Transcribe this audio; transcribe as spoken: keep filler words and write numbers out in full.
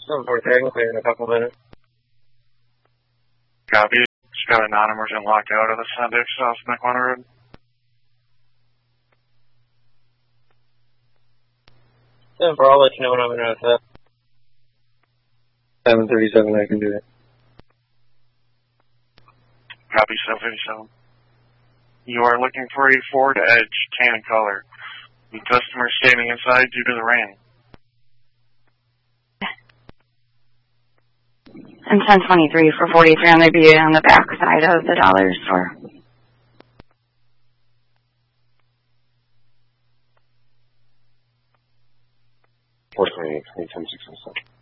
seven forty-three, I can clear in a couple minutes. Copy. Just got a non-emergent lockout of the Sendix South McMahon Road. seven four, I'll let you know when I'm in with that. seven thirty-seven, I can do it. Copy, seven fifty-seven. You are looking for a Ford Edge, tan color. The customer is standing inside due to the rain. And ten twenty-three for forty-three on the B on the back side of the dollar store. four twenty-eight, twenty-seven, six oh seven.